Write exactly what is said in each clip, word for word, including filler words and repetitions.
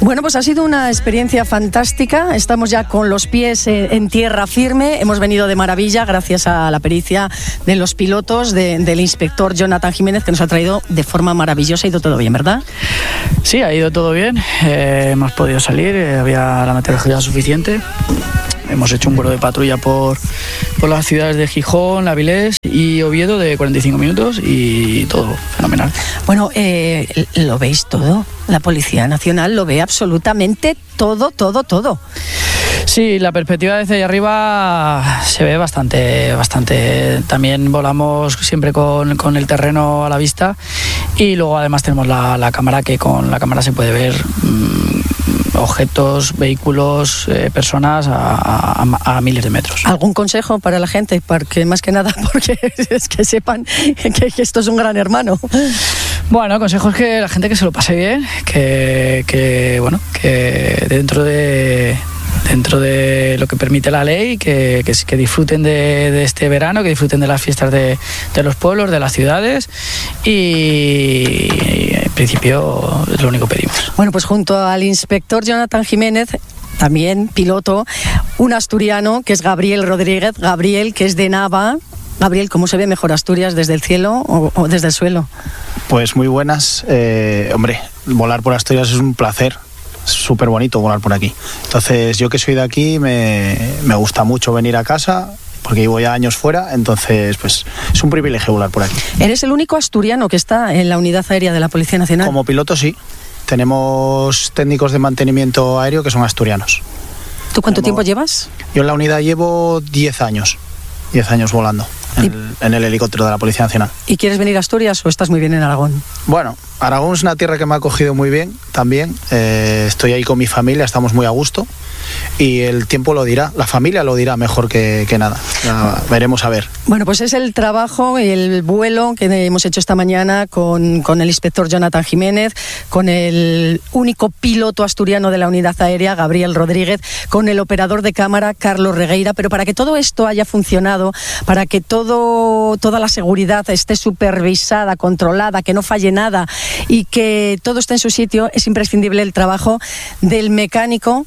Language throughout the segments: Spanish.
Bueno, pues ha sido una experiencia fantástica. Estamos ya con los pies en tierra firme. Hemos venido de maravilla gracias a la pericia de los pilotos, de, del inspector Jonathan Jiménez, que nos ha traído de forma maravillosa. Ha ido todo bien, ¿verdad? Sí, ha ido todo bien. Eh, hemos podido salir, eh, había la meteorología suficiente. Hemos hecho un vuelo de patrulla por, por las ciudades de Gijón, Avilés y Oviedo de cuarenta y cinco minutos y todo fenomenal. Bueno, eh, ¿lo veis todo? La Policía Nacional lo ve absolutamente todo, todo, todo. Sí, la perspectiva desde ahí arriba se ve bastante, bastante. También volamos siempre con, con el terreno a la vista y luego además tenemos la, la cámara, que con la cámara se puede ver mmm, objetos, vehículos, eh, personas a, a, a miles de metros. ¿Algún consejo para la gente? Porque más que nada, porque es que sepan que, que esto es un gran hermano. Bueno, el consejo es que la gente que se lo pase bien, que, que bueno, que dentro de dentro de lo que permite la ley, que, que, que disfruten de, de este verano, que disfruten de las fiestas de, de los pueblos, de las ciudades y, y en principio es lo único que pedimos. Bueno, pues junto al inspector Jonathan Jiménez, también piloto, un asturiano que es Gabriel Rodríguez. Gabriel, que es de Nava. Gabriel, ¿cómo se ve mejor Asturias, desde el cielo o, o desde el suelo? Pues muy buenas. Eh, hombre, volar por Asturias es un placer. Es súper bonito volar por aquí. Entonces, yo que soy de aquí, me, me gusta mucho venir a casa, porque llevo ya años fuera, entonces pues es un privilegio volar por aquí. ¿Eres el único asturiano que está en la unidad aérea de la Policía Nacional? Como piloto sí. Tenemos técnicos de mantenimiento aéreo que son asturianos. ¿Tú cuánto Tenemos... tiempo llevas? Yo en la unidad llevo diez años. diez años volando en, ¿Y... el, en el helicóptero de la Policía Nacional. ¿Y quieres venir a Asturias o estás muy bien en Aragón? Bueno, Aragón es una tierra que me ha acogido muy bien también. Eh, estoy ahí con mi familia, estamos muy a gusto. Y el tiempo lo dirá, la familia lo dirá mejor que, que nada. Ya veremos a ver. Bueno, pues es el trabajo y el vuelo que hemos hecho esta mañana con, con el inspector Jonathan Jiménez, con el único piloto asturiano de la unidad aérea, Gabriel Rodríguez, con el operador de cámara, Carlos Regueira. Pero para que todo esto haya funcionado, para que todo, toda la seguridad esté supervisada, controlada, que no falle nada y que todo esté en su sitio, es imprescindible el trabajo del mecánico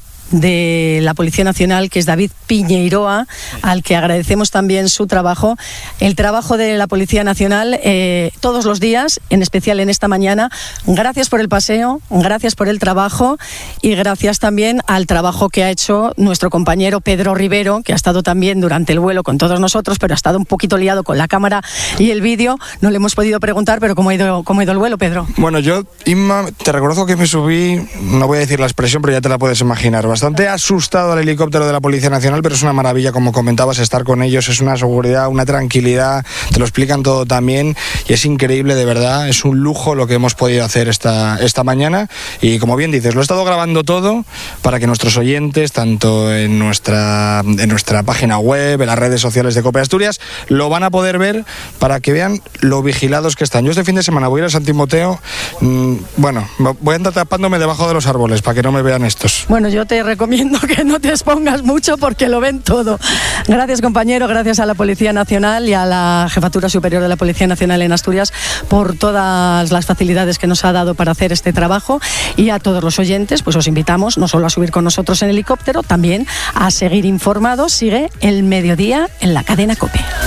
de la Policía Nacional, que es David Piñeiroa, al que agradecemos también su trabajo, el trabajo de la Policía Nacional eh, todos los días, en especial en esta mañana. Gracias por el paseo, gracias por el trabajo y gracias también al trabajo que ha hecho nuestro compañero Pedro Rivero, que ha estado también durante el vuelo con todos nosotros, pero ha estado un poquito liado con la cámara y el vídeo. No le hemos podido preguntar, pero ¿cómo ha ido, cómo ha ido el vuelo, Pedro? Bueno, yo, Inma, te reconozco que me subí, no voy a decir la expresión, pero ya te la puedes imaginar, bastante asustado al helicóptero de la Policía Nacional, pero es una maravilla, como comentabas, estar con ellos, es una seguridad, una tranquilidad, te lo explican todo también y es increíble, de verdad, es un lujo lo que hemos podido hacer esta, esta mañana y como bien dices, lo he estado grabando todo para que nuestros oyentes, tanto en nuestra, en nuestra página web, en las redes sociales de COPE Asturias, lo van a poder ver para que vean lo vigilados que están. Yo este fin de semana voy a ir a San Timoteo, mmm, bueno, voy a andar tapándome debajo de los árboles para que no me vean estos. Bueno, yo te recomiendo que no te expongas mucho porque lo ven todo. Gracias, compañero, gracias a la Policía Nacional y a la Jefatura Superior de la Policía Nacional en Asturias por todas las facilidades que nos ha dado para hacer este trabajo, y a todos los oyentes pues os invitamos no solo a subir con nosotros en helicóptero, también a seguir informados. Sigue El Mediodía en la cadena COPE.